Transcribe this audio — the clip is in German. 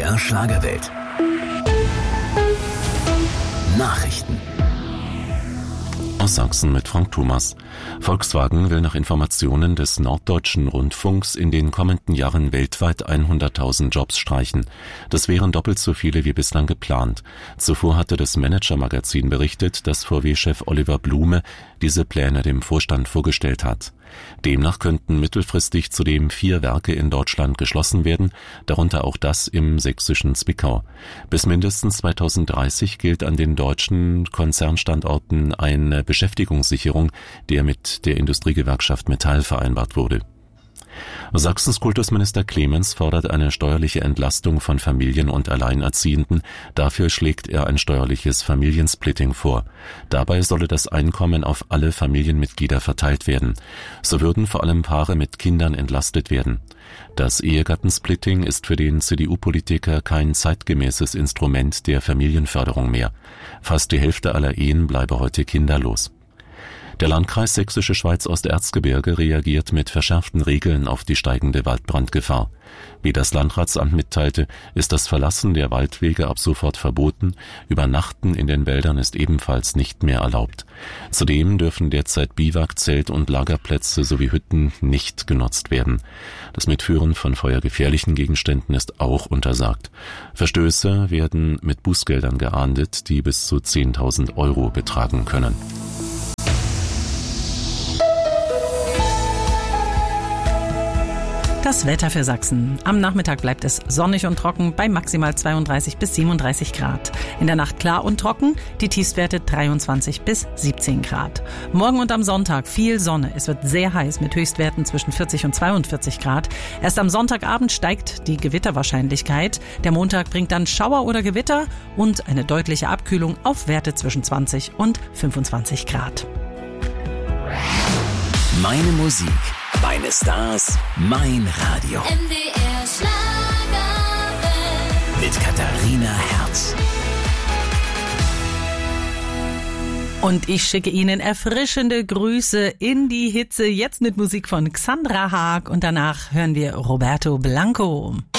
MDR Schlagerwelt. Nachrichten. Aus Sachsen mit Frank Thomas. Volkswagen will nach Informationen des Norddeutschen Rundfunks in den kommenden Jahren weltweit 100.000 Jobs streichen. Das wären doppelt so viele wie bislang geplant. Zuvor hatte das Manager-Magazin berichtet, dass VW-Chef Oliver Blume diese Pläne dem Vorstand vorgestellt hat. Demnach könnten mittelfristig zudem 4 Werke in Deutschland geschlossen werden, darunter auch das im sächsischen Zwickau. Bis mindestens 2030 gilt an den deutschen Konzernstandorten eine Beschäftigungssicherung, der mit der Industriegewerkschaft Metall vereinbart wurde. Sachsens Kultusminister Clemens fordert eine steuerliche Entlastung von Familien und Alleinerziehenden. Dafür schlägt er ein steuerliches Familiensplitting vor. Dabei solle das Einkommen auf alle Familienmitglieder verteilt werden. So würden vor allem Paare mit Kindern entlastet werden. Das Ehegattensplitting ist für den CDU-Politiker kein zeitgemäßes Instrument der Familienförderung mehr. Fast die Hälfte aller Ehen bleibe heute kinderlos. Der Landkreis Sächsische Schweiz-Osterzgebirge reagiert mit verschärften Regeln auf die steigende Waldbrandgefahr. Wie das Landratsamt mitteilte, ist das Verlassen der Waldwege ab sofort verboten. Übernachten in den Wäldern ist ebenfalls nicht mehr erlaubt. Zudem dürfen derzeit Biwak-, Zelt- und Lagerplätze sowie Hütten nicht genutzt werden. Das Mitführen von feuergefährlichen Gegenständen ist auch untersagt. Verstöße werden mit Bußgeldern geahndet, die bis zu 10.000 Euro betragen können. Das Wetter für Sachsen. Am Nachmittag bleibt es sonnig und trocken bei maximal 32 bis 37 Grad. In der Nacht klar und trocken, die Tiefstwerte 23 bis 17 Grad. Morgen und am Sonntag viel Sonne. Es wird sehr heiß mit Höchstwerten zwischen 40 und 42 Grad. Erst am Sonntagabend steigt die Gewitterwahrscheinlichkeit. Der Montag bringt dann Schauer oder Gewitter und eine deutliche Abkühlung auf Werte zwischen 20 und 25 Grad. Meine Musik, meine Stars, mein Radio. MDR Schlagerwelt. Mit Katharina Herz. Und ich schicke Ihnen erfrischende Grüße in die Hitze. Jetzt mit Musik von Xandra Haag und danach hören wir Roberto Blanco.